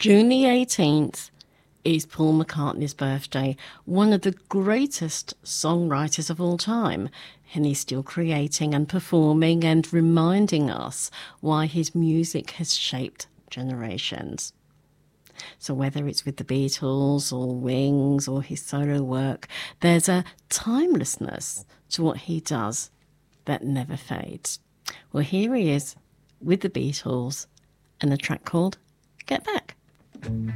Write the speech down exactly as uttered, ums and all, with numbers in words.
June the eighteenth is Paul McCartney's birthday, one of the greatest songwriters of all time. And he's still creating and performing and reminding us why his music has shaped generations. So whether it's with the Beatles or Wings or his solo work, there's a timelessness to what he does that never fades. Well, here he is with the Beatles and a track called Get Back.